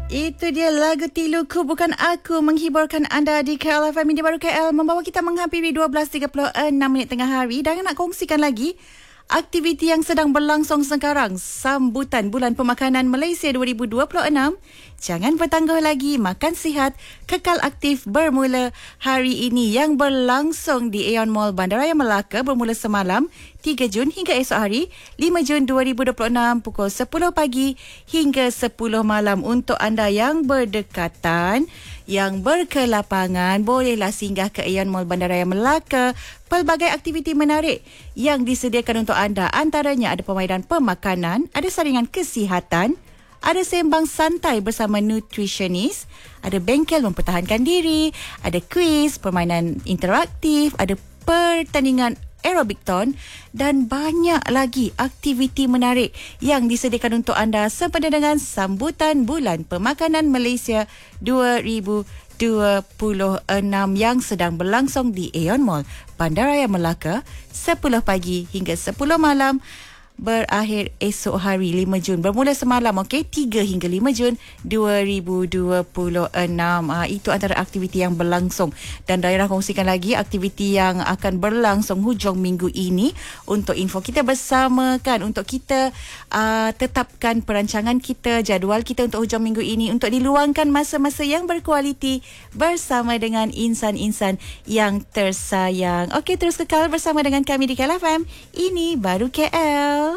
Itu dia lagu Tiluku Bukan Aku menghiburkan anda di KL FM Media Baru KL, membawa kita menghampiri 12.36 minit tengah hari, dan nak kongsikan lagi aktiviti yang sedang berlangsung sekarang, sambutan Bulan Pemakanan Malaysia 2026. Jangan bertangguh lagi, makan sihat, kekal aktif bermula hari ini yang berlangsung di Aeon Mall Bandaraya Melaka bermula semalam 3 Jun hingga esok hari 5 Jun 2026 pukul 10 pagi hingga 10 malam. Untuk anda yang berdekatan, yang berkelapangan, bolehlah singgah ke Aeon Mall Bandaraya Melaka. Pelbagai aktiviti menarik yang disediakan untuk anda, antaranya ada permainan pemakanan, ada saringan kesihatan, ada sembang santai bersama nutritionist, ada bengkel mempertahankan diri, ada kuis, permainan interaktif, ada pertandingan aerobik ton dan banyak lagi aktiviti menarik yang disediakan untuk anda sempena dengan sambutan Bulan Pemakanan Malaysia 2026 yang sedang berlangsung di Aeon Mall Bandaraya Melaka 10 pagi hingga 10 malam, berakhir esok hari 5 Jun. Bermula semalam, okey, 3 hingga 5 Jun 2026. Itu antara aktiviti yang berlangsung. Dan daerah kongsikan lagi aktiviti yang akan berlangsung hujung minggu ini. Untuk info kita bersama kan, untuk kita tetapkan perancangan kita, jadual kita untuk hujung minggu ini, untuk diluangkan masa-masa yang berkualiti bersama dengan insan-insan yang tersayang. Okey, terus kekal bersama dengan kami di KL FM. Ini Baru KL.